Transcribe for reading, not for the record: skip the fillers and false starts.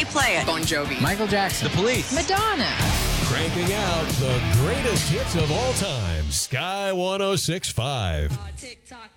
They play it. Bon Jovi. Michael Jackson. The Police. Madonna. Cranking out the greatest hits of all time. Sky 106.5. TikTok.